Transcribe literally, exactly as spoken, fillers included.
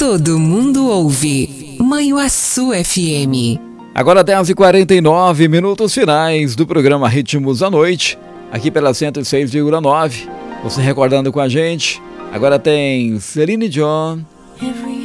Todo mundo ouve Manhuaçu F M. Agora dez e quarenta e nove, minutos finais do programa Ritmos da Noite, aqui pela cento e seis vírgula nove. Você recordando com a gente, agora tem Celine Dion,